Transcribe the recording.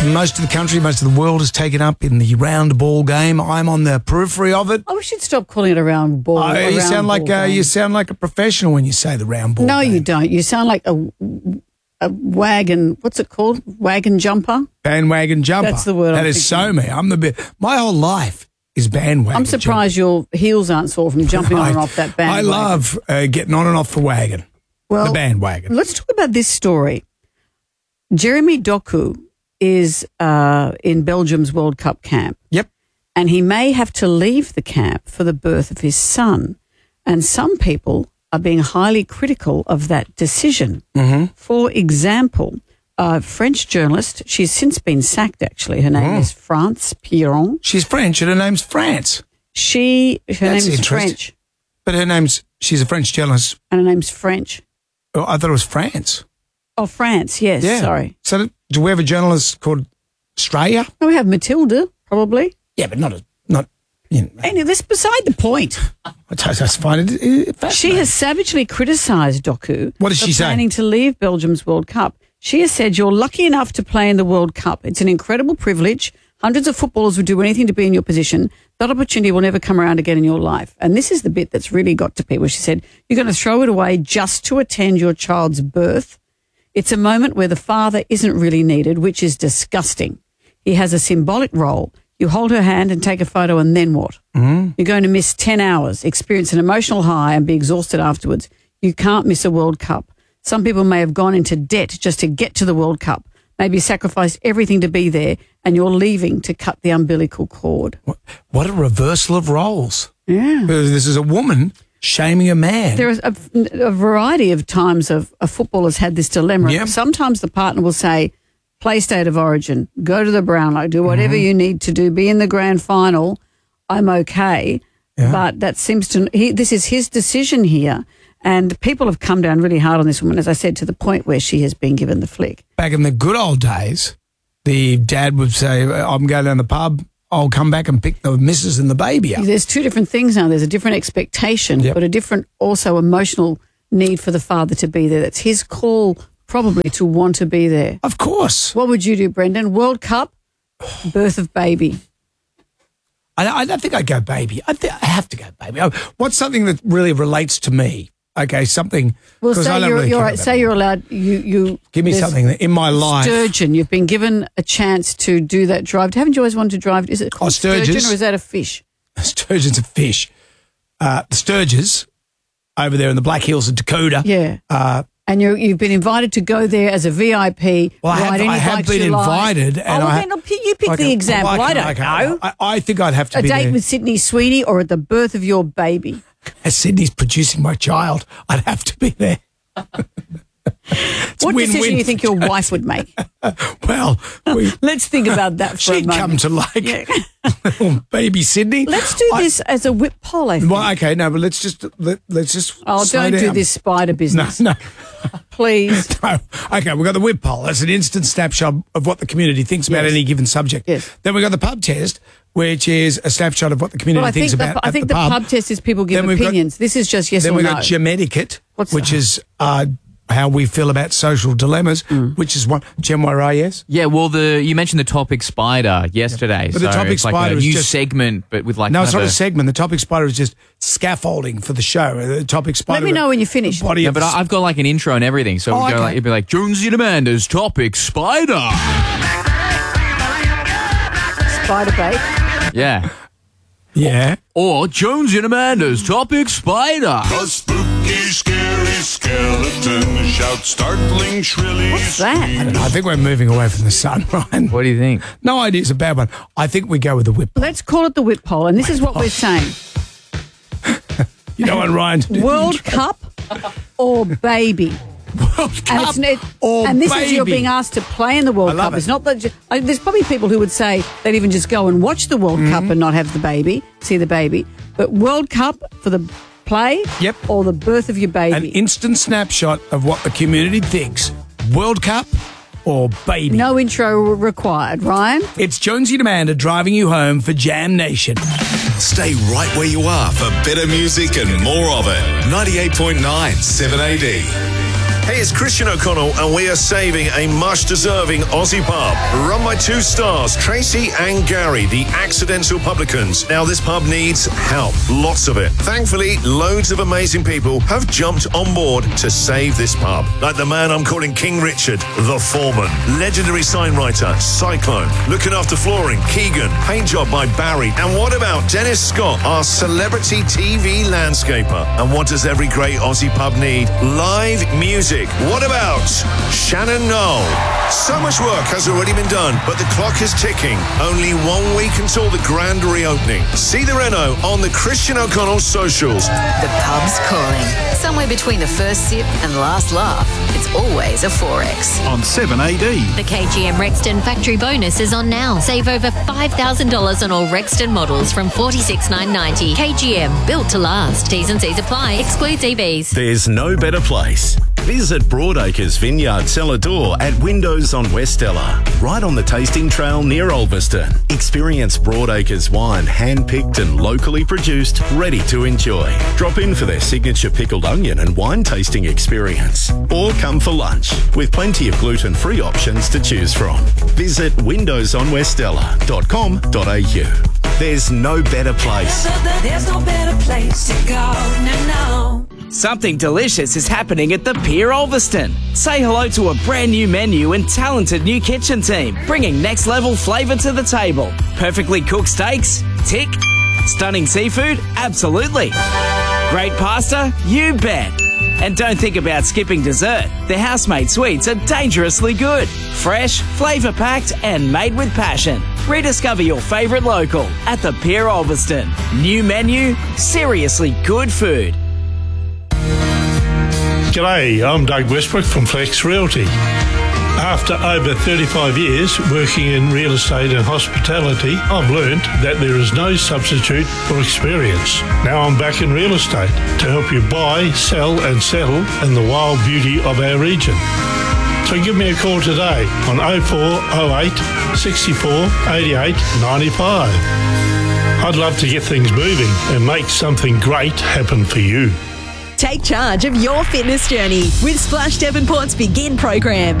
most of the country, most of the world is taken up in the round ball game. I'm on the periphery of it. Oh, we should stop calling it a round ball. You sound like a professional when you say the round ball. No, game. you don't. You sound like a wagon. What's it called? Wagon jumper. Bandwagon jumper. That's the word. That is so me. My whole life is bandwagon. I'm surprised your heels aren't sore from jumping on and off that bandwagon. I love getting on and off the wagon. Well, the bandwagon. Let's talk about this story. Jeremy Doku is in Belgium's World Cup camp. Yep. And he may have to leave the camp for the birth of his son. And some people are being highly critical of that decision. Mm-hmm. For example, a French journalist, she's since been sacked actually. Her name is France Piron. She's French and her name's France. Her name is French. But she's a French journalist. And her name's French. Oh, I thought it was France. Oh, France, yes, yeah. Sorry. So do we have a journalist called Australia? No, we have Matilda, probably. Yeah, but not. Anyway, that's beside the point. I just find it fascinating. She has savagely criticised Doku. What does she say? Planning to leave Belgium's World Cup. She has said, "You're lucky enough to play in the World Cup. It's an incredible privilege. Hundreds of footballers would do anything to be in your position. That opportunity will never come around again in your life." And this is the bit that's really got to people. She said, "You're going to throw it away just to attend your child's birth. It's a moment where the father isn't really needed, which is disgusting. He has a symbolic role. You hold her hand and take a photo, and then what? Mm-hmm. You're going to miss 10 hours, experience an emotional high, and be exhausted afterwards. You can't miss a World Cup. Some people may have gone into debt just to get to the World Cup, maybe sacrificed everything to be there, and you're leaving to cut the umbilical cord." What a reversal of roles. Yeah. This is a woman shaming a man. There is a variety of times a footballer's had this dilemma. Yep. Sometimes the partner will say, play state of origin, go to the Brownlow, do whatever you need to do, be in the grand final, I'm okay. Yeah. But that seems to, this is his decision here. And people have come down really hard on this woman, as I said, to the point where she has been given the flick. Back in the good old days, the dad would say, I'm going down the pub, I'll come back and pick the missus and the baby up. There's two different things now. There's a different expectation, but a different also emotional need for the father to be there. That's his call probably to want to be there. Of course. What would you do, Brendan? World Cup, birth of baby. I don't think I'd go baby. I have to go baby. What's something that really relates to me? Okay, something. Well, say you're allowed. You give me something in my life. Sturgeon. You've been given a chance to do that drive. Haven't you always wanted to drive? Is it called sturgeon, or is that a fish? Sturgeon's a fish. The Sturges over there in the Black Hills of Dakota. Yeah. And you've been invited to go there as a VIP. Well, I have been invited. And you pick the example. I don't know. I think I'd have to be a date there. with Sydney Sweeney or at the birth of your baby. As Sydney's producing my child, I'd have to be there. What decision do you think your wife would make? Well, let's think about that for a moment. She'd come to like little baby Sydney. Let's do this as a whip poll, I think. Well, okay, no, but let's just. Oh, don't do this spider business. No. Please. No. Okay, we've got the whip poll. That's an instant snapshot of what the community thinks about any given subject. Yes. Then we've got the pub test, which is a snapshot of what the community thinks about I think the pub test is people give opinions. This is just yes or no. Then we've got Gemetiquette, which is how we feel about social dilemmas, which is one. Gem yes? Yeah, well, you mentioned the topic spider yesterday. But the topic spider is a new segment, but with like... No, it's not a segment. The topic spider is just scaffolding for the show. The topic spider... Let me know when you're finished. Yeah, but I've got like an intro and everything. So it'd be like, Jonesy and Amanda's topic spider. Spider bait. Yeah. Yeah. Or Jonesy and Amanda's topic spider. A spooky, scary skeleton shouts startling, shrilly. What's that? I don't know. I think we're moving away from the sun, Ryan. What do you think? No idea. It's a bad one. I think we go with the whip poll. Let's call it the whip poll, and this is what we're saying. You know what, Ryan? World Cup or baby? World Cup and this is you're being asked to play in the World Cup. It's not that there's probably people who would say they'd even just go and watch the World Cup and not have the baby, see the baby. But World Cup for the play, or the birth of your baby. An instant snapshot of what the community thinks. World Cup or baby. No intro required, Ryan. It's Jonesy and Amanda driving you home for Jam Nation. Stay right where you are for better music and more of it. 98.9 7AD. Hey, it's Christian O'Connell, and we are saving a much-deserving Aussie pub. Run by two stars, Tracy and Gary, the Accidental Publicans. Now, this pub needs help. Lots of it. Thankfully, loads of amazing people have jumped on board to save this pub. Like the man I'm calling King Richard, the foreman. Legendary sign writer, Cyclone. Looking after flooring, Keegan. Paint job by Barry. And what about Dennis Scott, our celebrity TV landscaper? And what does every great Aussie pub need? Live music. What about Shannon Knoll? So much work has already been done, but the clock is ticking. Only 1 week until the grand reopening. See the reno on the Christian O'Connell socials. The pub's calling. Somewhere between the first sip and last laugh, it's always a 4X. On 7AD. The KGM Rexton factory bonus is on now. Save over $5,000 on all Rexton models from $46,990. KGM, built to last. T's and C's apply. Excludes EVs. There's no better place. Visit Broadacres Vineyard Cellar Door at Windows on Westella, right on the tasting trail near Ulverston. Experience Broadacres wine, hand-picked and locally produced, ready to enjoy. Drop in for their signature pickled onion and wine tasting experience. Or come for lunch, with plenty of gluten-free options to choose from. Visit windowsonwestella.com.au. There's no better place. There's no better place to go, no. Something delicious is happening at the Pier Ulverston. Say hello to a brand new menu and talented new kitchen team, bringing next level flavour to the table. Perfectly cooked steaks? Tick. Stunning seafood? Absolutely. Great pasta? You bet. And don't think about skipping dessert. Their house-made sweets are dangerously good. Fresh, flavour-packed and made with passion. Rediscover your favourite local at the Pier Ulverston. New menu, seriously good food. G'day, I'm Doug Westbrook from Flex Realty. After over 35 years working in real estate and hospitality, I've learnt that there is no substitute for experience. Now I'm back in real estate to help you buy, sell and settle in the wild beauty of our region. So give me a call today on 0408 64 88 95. I'd love to get things moving and make something great happen for you. Take charge of your fitness journey with Splash Devonport's Begin program.